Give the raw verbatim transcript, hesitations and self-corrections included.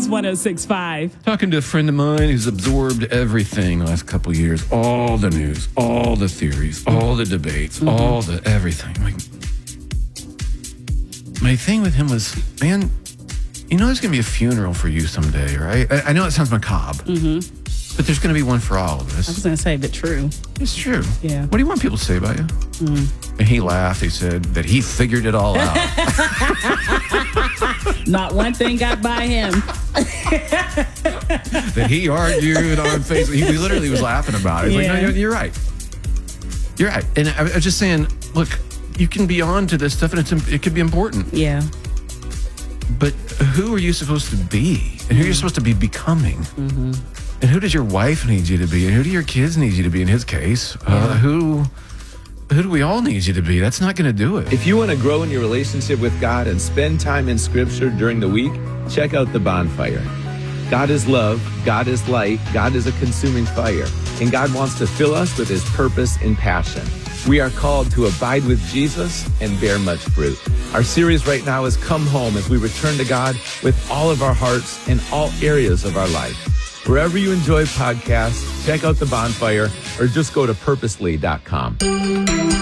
Keys one oh six point five. Talking to a friend of mine who's absorbed everything the last couple of years. All the news, all the theories, all the debates, mm-hmm. all the everything. Like, my thing with him was, man, you know there's going to be a funeral for you someday, right? I, I know it sounds macabre, mm-hmm. but there's going to be one for all of us. I was going to say, but true. It's true. Yeah. What do you want people to say about you? Mm. And he laughed. He said that he figured it all out. Not one thing got by him. That he argued on Facebook. He literally was laughing about it. He's yeah. like, no, you're, you're right. You're right. And I was just saying, look, you can be on to this stuff and it's, it could be important. Yeah. But who are you supposed to be? And who are you supposed to be becoming? Mm-hmm. And who does your wife need you to be? And who do your kids need you to be in his case? Yeah. Uh, who who do we all need you to be? That's not going to do it. If you want to grow in your relationship with God and spend time in Scripture during the week, check out The Bonfire. God is love, God is light, God is a consuming fire, and God wants to fill us with his purpose and passion. We are called to abide with Jesus and bear much fruit. Our series right now is Come Home, as we return to God with all of our hearts in all areas of our life. Wherever you enjoy podcasts, check out The Bonfire or just go to purposely dot com.